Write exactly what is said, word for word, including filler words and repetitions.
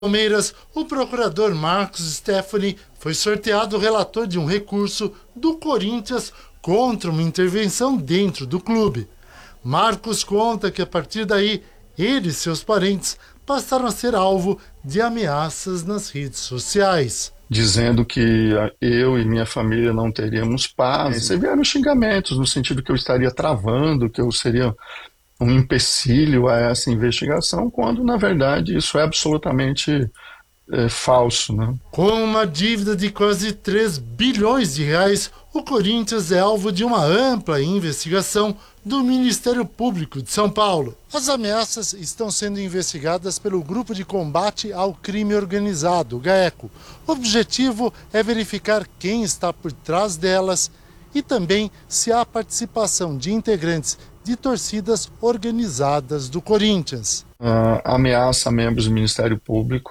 Palmeiras, o procurador Marcos Stefani foi sorteado relator de um recurso do Corinthians contra uma intervenção dentro do clube. Marcos conta que a partir daí, ele e seus parentes passaram a ser alvo de ameaças nas redes sociais. Dizendo que eu e minha família não teríamos paz. E vieram xingamentos no sentido que eu estaria travando, que eu seria um empecilho a essa investigação, quando, na verdade, isso é absolutamente é, falso, né? Com uma dívida de quase três bilhões de reais, o Corinthians é alvo de uma ampla investigação do Ministério Público de São Paulo. As ameaças estão sendo investigadas pelo Grupo de Combate ao Crime Organizado, o GAECO. O objetivo é verificar quem está por trás delas e também se há participação de integrantes de torcidas organizadas do Corinthians. Uh, ameaça a membros do Ministério Público